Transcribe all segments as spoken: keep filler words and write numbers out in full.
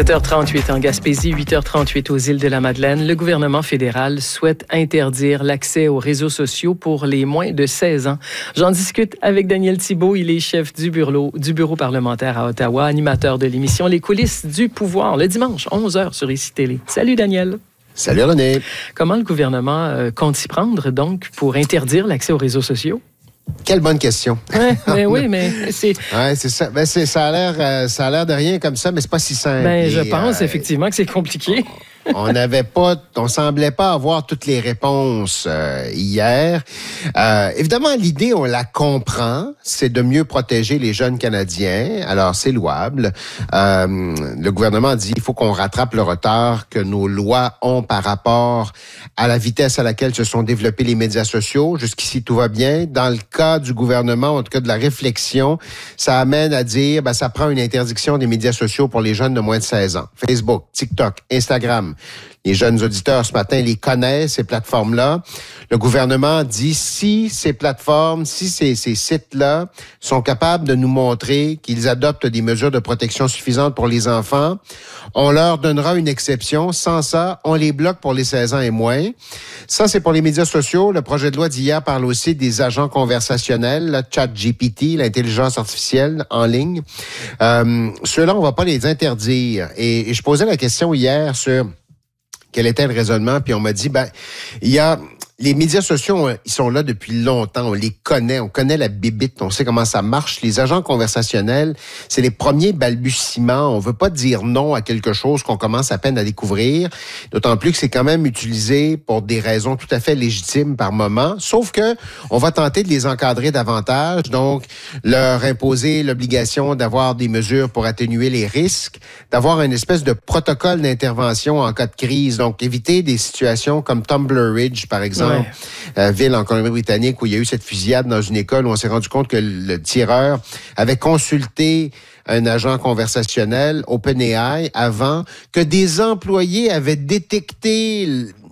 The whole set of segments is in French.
sept heures trente-huit en Gaspésie, huit heures trente-huit aux îles de la Madeleine. Le gouvernement fédéral souhaite interdire l'accès aux réseaux sociaux pour les moins de seize ans. J'en discute avec Daniel Thibault. Il est chef du bureau, du bureau parlementaire à Ottawa, animateur de l'émission Les coulisses du pouvoir, le dimanche, onze heures sur I C I Télé. Salut Daniel. Salut René. Comment le gouvernement euh, compte s'y prendre, donc, pour interdire l'accès aux réseaux sociaux? Quelle bonne question. Ouais, mais oui, mais c'est... Ouais, c'est ça. Ben, c'est, ça a l'air, euh, ça a l'air de rien comme ça, mais c'est pas si simple. Ben, je Et, pense euh, effectivement que c'est compliqué. On n'avait pas, on semblait pas avoir toutes les réponses euh, hier. Euh, évidemment, l'idée, on la comprend, c'est de mieux protéger les jeunes Canadiens. Alors, c'est louable. Euh, le gouvernement dit il faut qu'on rattrape le retard que nos lois ont par rapport à la vitesse à laquelle se sont développés les médias sociaux. Jusqu'ici, tout va bien. Dans le cas du gouvernement, en tout cas de la réflexion, ça amène à dire, ben, ça prend une interdiction des médias sociaux pour les jeunes de moins de seize ans. Facebook, TikTok, Instagram. Les jeunes auditeurs ce matin les connaissent, ces plateformes-là. Le gouvernement dit si ces plateformes, si ces, ces sites-là sont capables de nous montrer qu'ils adoptent des mesures de protection suffisantes pour les enfants, on leur donnera une exception. Sans ça, on les bloque pour les seize ans et moins. Ça, c'est pour les médias sociaux. Le projet de loi d'hier parle aussi des agents conversationnels, le ChatGPT, l'intelligence artificielle en ligne. Euh, ceux-là, on va pas les interdire. Et, et je posais la question hier sur quel était le raisonnement, puis on m'a dit, ben, il y a... Les médias sociaux, ils sont là depuis longtemps. On les connaît. On connaît la bibite. On sait comment ça marche. Les agents conversationnels, c'est les premiers balbutiements. On veut pas dire non à quelque chose qu'on commence à peine à découvrir. D'autant plus que c'est quand même utilisé pour des raisons tout à fait légitimes par moment. Sauf que on va tenter de les encadrer davantage. Donc, leur imposer l'obligation d'avoir des mesures pour atténuer les risques, d'avoir une espèce de protocole d'intervention en cas de crise. Donc, éviter des situations comme Tumbler Ridge, par exemple. Ouais. Euh, ville en Colombie-Britannique où il y a eu cette fusillade dans une école où on s'est rendu compte que le tireur avait consulté un agent conversationnel, OpenAI, avant, que des employés avaient détecté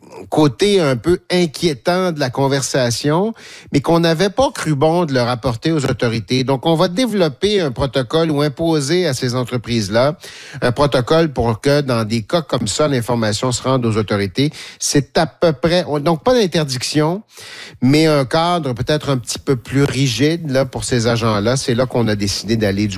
côté un peu inquiétant de la conversation, mais qu'on n'avait pas cru bon de le rapporter aux autorités. Donc, on va développer un protocole ou imposer à ces entreprises-là un protocole pour que, dans des cas comme ça, l'information se rende aux autorités. C'est à peu près... Donc, pas d'interdiction, mais un cadre peut-être un petit peu plus rigide là pour ces agents-là. C'est là qu'on a décidé d'aller du